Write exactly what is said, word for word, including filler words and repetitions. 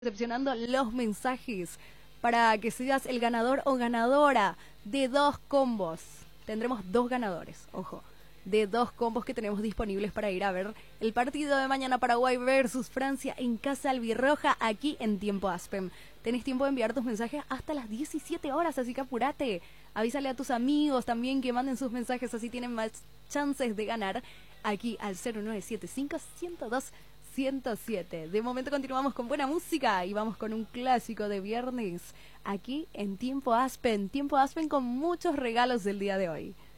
recepcionando los mensajes para que seas el ganador o ganadora de dos combos. Tendremos dos ganadores, ojo, de dos combos que tenemos disponibles para ir a ver el partido de mañana, Paraguay versus Francia en Casa Albirroja, aquí en Tiempo Aspen. Tenés tiempo de enviar tus mensajes hasta las diecisiete horas, así que apurate. Avísale a tus amigos también que manden sus mensajes, así tienen más chances de ganar aquí al cero nueve siete cinco, uno cero dos, ciento siete. De momento continuamos con buena música y vamos con un clásico de viernes aquí en Tiempo Aspen. Tiempo Aspen con muchos regalos del día de hoy.